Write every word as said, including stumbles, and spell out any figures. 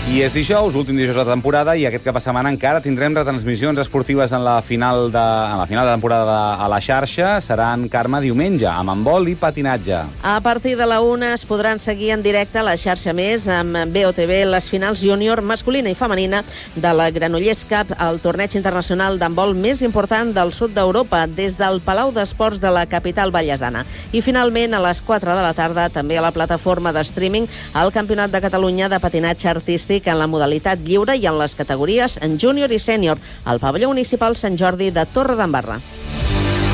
I és dijous, últim dijous de la temporada, i aquest cap de setmana encara tindrem retransmissions esportives en la final de, en la final de temporada de, a la xarxa. Seran, Carme, diumenge, amb handbol i patinatge. A partir de la una es podran seguir en directe a la xarxa Més amb B O T V les finals júnior masculina i femenina de la Granollers Cup, el torneig internacional d'handbol més important del sud d'Europa, des del Palau d'Esports de la capital vallesana. I finalment, a les quatre de la tarda, també a la plataforma de streaming, el Campionat de Catalunya de patinatge artístic en la modalitat lliure i en les categories en júnior i sènior al pavelló municipal Sant Jordi de Torredembarra.